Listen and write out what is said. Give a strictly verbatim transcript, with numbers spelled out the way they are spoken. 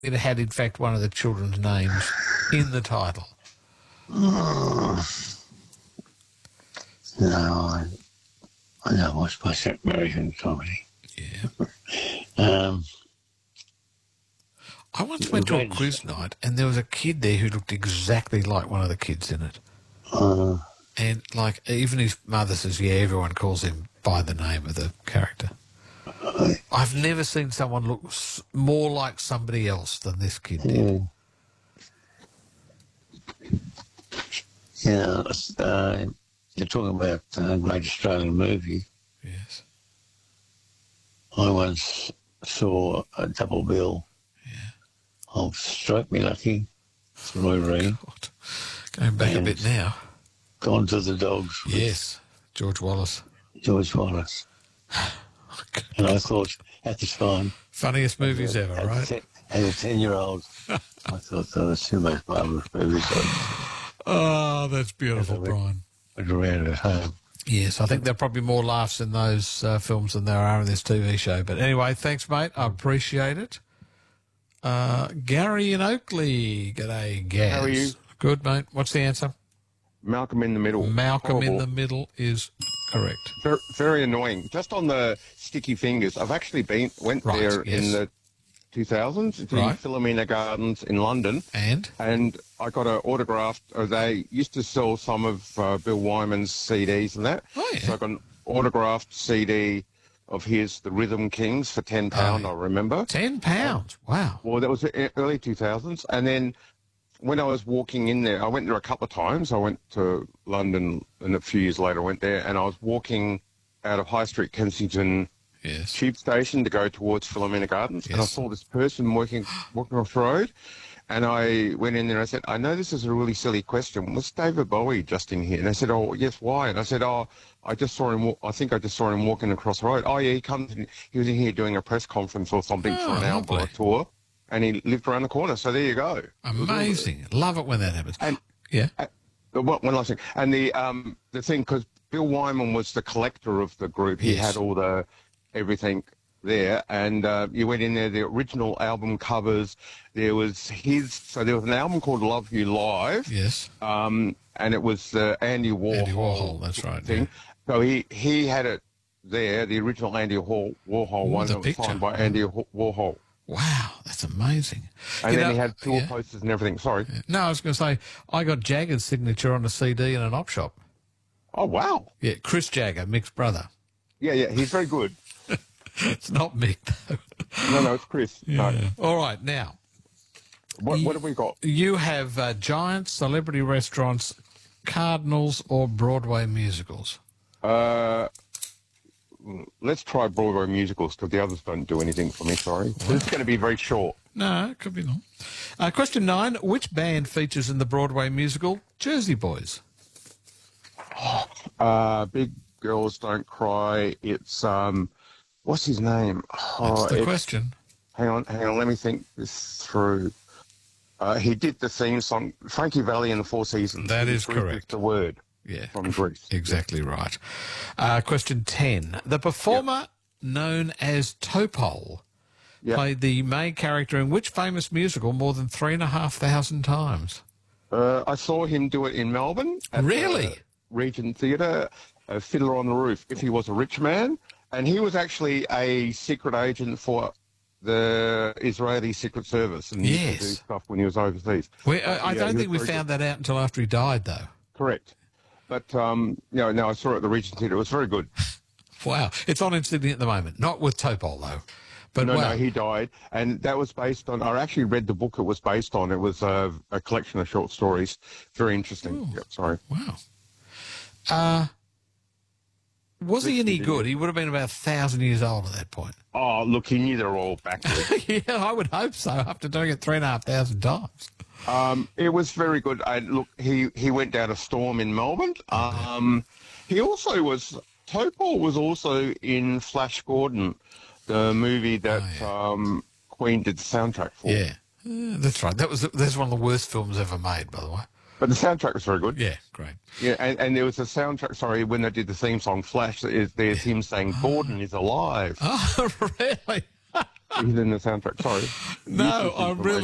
it had, in fact, one of the children's names in the title? Oh, no, I, I know I watched much American comedy. Yeah. Um, I once went to a quiz night and there was a kid there who looked exactly like one of the kids in it. uh, And, like, even his mother says, yeah, everyone calls him by the name of the character. I, I've never seen someone look s- more like somebody else than this kid did. yeah, yeah uh, you're talking about a great Australian movie. Yes. I once saw a double bill Yeah. of Strike Me Lucky, Roy Reid. God. Going back a bit now. Gone to the Dogs. Yes. George Wallace. George Wallace. And I thought, at the time... Funniest movies ever, as right? A, as a ten-year-old, I thought that was two most marvellous movies. Oh, that's beautiful, Brian. I went around at home. Yes, I think there are probably more laughs in those uh, films than there are in this T V show. But anyway, thanks, mate. I appreciate it. Uh, Gary in Oakley. G'day, Gaz. How are you? Good, mate. What's the answer? Malcolm in the Middle. Malcolm in Horrible. the Middle is correct. Very, very annoying. Just on the sticky fingers, I've actually been went Right, there yes. in the two thousands to Right. Philomena Gardens in London, And? and I got an autographed. Uh, they used to sell some of uh, Bill Wyman's C Ds and that. Oh, yeah. So I got an autographed C D of his, The Rhythm Kings, for ten pound. Oh, yeah. I remember. Ten pounds. Wow. Well, that was the early two thousands, and then when I was walking in there, I went there a couple of times. I went to London, and a few years later I went there, and I was walking out of High Street, Kensington Yes. Tube Station to go towards Philomena Gardens, and I Yes. saw this person walking walking off the road, and I went in there and I said, I know this is a really silly question. Was David Bowie just in here? And they said, oh, yes, why? And I said, oh, I just saw him, wa- I think I just saw him walking across the road. Oh, yeah, he comes in, he was in here doing a press conference or something Oh, for an album or a lovely. tour, and he lived around the corner. So there you go. Amazing. Love it when that happens. And yeah. uh, the one one last thing, and the um the thing, because Bill Wyman was the collector of the group. He Yes. had all the everything there, and uh, you went in there. The original album covers. There was his. So there was an album called Love You Live. Yes. Um, and it was the Andy Warhol. Andy Warhol, that's right, Thing. So he he had it there. The original Andy Hall, Warhol Ooh, one the that was picture. signed by Andy Ho- Warhol. Wow, that's amazing. And You then know- he had tour yeah. posters and everything. Sorry. No, I was going to say, I got Jagger's signature on a C D in an op shop. Oh wow. Yeah, Chris Jagger, Mick's brother. Yeah, yeah. He's very good. It's not Mick, though. No, no, it's Chris. No. All right, now, What what have we got? you have uh, Giants, celebrity restaurants, Cardinals, or Broadway musicals. Uh, let's try Broadway musicals because the others don't do anything for me, sorry. So this is going to be very short. No, it could be not. Uh, question nine, which band features in the Broadway musical Jersey Boys? Uh, Big Girls Don't Cry. It's, um, what's his name? That's Oh, the it's- question. Hang on, hang on, let me think this through. Uh, he did the theme song, Frankie Valli and the Four Seasons. That is Greece correct. The word Yeah, from Greece. exactly right. Uh, question ten, the performer known as Topol Yeah. played the main character in which famous musical more than three and a half thousand times? Uh, I saw him do it in Melbourne. At Really? the Regent Theatre, a Fiddler on the Roof, If He Was a Rich Man. And he was actually a secret agent for the Israeli Secret Service. And he used to do Yes. stuff when he was overseas. We, uh, I Yeah, don't he think we was very found that out until after he died, though. Correct. But, um, no, no, I saw it at the Regent Theatre. It was very good. Wow. It's on in Sydney at the moment. Not with Topol, though. But no, wow. no, he died. And that was based on, I actually read the book it was based on. It was a, a collection of short stories. Very interesting. Yep, sorry. Wow. Uh, was he any good? He would have been about a thousand years old at that point. Oh, look, he knew they were all backwards. Yeah, I would hope so, after doing it three and a half thousand times. Um, it was very good. I, look, he, he went down a storm in Melbourne. Um, he also was, Topol was also in Flash Gordon, the movie that Oh, yeah. um, Queen did the soundtrack for. Yeah. Uh, that's right. That was that's one of the worst films ever made, by the way. But the soundtrack was very good. Yeah, great. Yeah, and, and there was a soundtrack, sorry, when they did the theme song Flash, there's, there's him saying, Gordon is alive. Oh, really? He's in the soundtrack. Sorry. No, Useless I'm really